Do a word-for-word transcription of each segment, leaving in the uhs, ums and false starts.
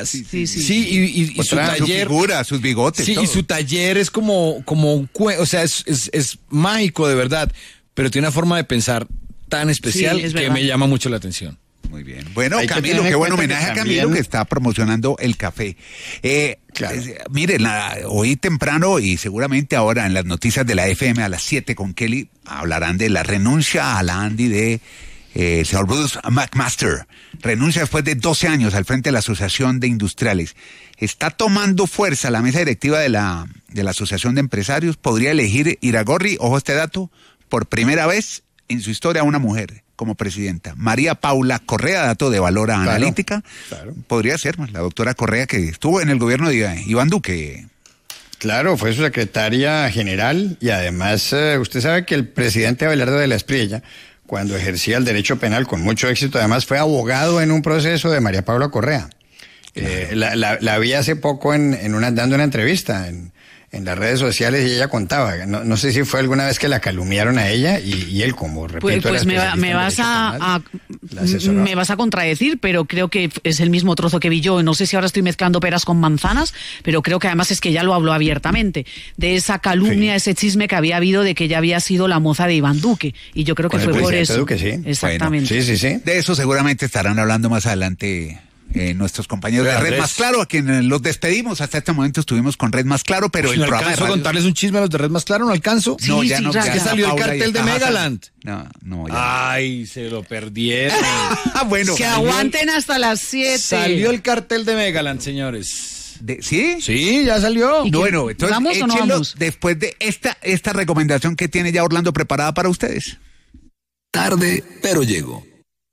orejas. Sí, Sí, sí, sí. sí y, y, y su Otra, taller. Su figura, sus bigotes. Sí, todo. y su taller es como, como un cue- o sea, es, es, es mágico de verdad, pero tiene una forma de pensar tan especial Sí, es que verdad. me llama mucho la atención. Muy bien. Bueno, Hay que Camilo, tener qué en buen cuenta que homenaje a también- Camilo que está promocionando el café. Eh, Claro. eh, miren, la- hoy temprano y seguramente ahora en las noticias de la F M a las siete con Kelly hablarán de la renuncia a la Andy de eh, el señor Bruce McMaster. Renuncia después de doce años al frente de la Asociación de Industriales. Está tomando fuerza la mesa directiva de la, de la Asociación de Empresarios. Podría elegir Iragorri, ojo a este dato, por primera vez en su historia a una mujer como presidenta. María Paula Correa, dato de Valora Claro, Analítica. claro. Podría ser, la doctora Correa, que estuvo en el gobierno de Iván Duque. Claro, fue su secretaria general y además eh, usted sabe que el presidente Abelardo de la Espriella, cuando ejercía el derecho penal con mucho éxito, además fue abogado en un proceso de María Paula Correa. Eh, la, la, la vi hace poco en, en una, dando una entrevista en, en las redes sociales y ella contaba, no, no sé si fue alguna vez que la calumniaron a ella y, y él como repito Pues, pues era me, va- especialista me en vas derecho a, penal, a- la asesoró. me vas a contradecir, pero creo que es el mismo trozo que vi yo. No sé si ahora estoy mezclando peras con manzanas, pero creo que además es que ya lo habló abiertamente de esa calumnia, Sí. ese chisme que había habido de que ella había sido la moza de Iván Duque, y yo creo que Con el fue por presidente eso. Duque, sí. Exactamente. Sí, sí, sí. De eso seguramente estarán hablando más adelante eh, nuestros compañeros de Andrés. Red Más Claro, a quienes los despedimos. Hasta este momento estuvimos con Red Más Claro, pero Uy, el no programa de alcanzo a radio- contarles un chisme a los de Red Más Claro, no alcanzo. No, Sí, ya sí, no. ya, ya ya. Que salió el Paula cartel ya de está Megaland. No, no, ya. Ay, se lo perdieron. Ah, bueno. Que aguanten hasta las siete. Salió el cartel de Megaland, señores. De- ¿Sí? Sí, ya salió. ¿Y qué? Bueno, entonces ¿Vamos o no échenlo vamos? después de esta, esta recomendación que tiene ya Orlando preparada para ustedes. Tarde, pero llego.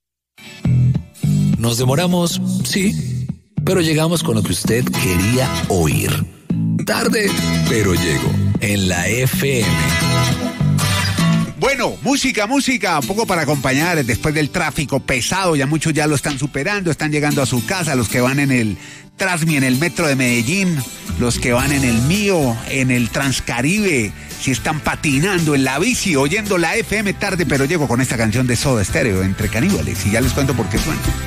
Nos demoramos, sí, pero llegamos con lo que usted quería oír. Tarde, pero llego. En la F M. Bueno, música, música, un poco para acompañar después del tráfico pesado, ya muchos ya lo están superando, están llegando a su casa, los que van en el Transmi, en el metro de Medellín, los que van en el Mío, en el Transcaribe, si están patinando en la bici, oyendo la F M Tarde, pero llego con esta canción de Soda Stereo, Entre Caníbales, y ya les cuento por qué suena.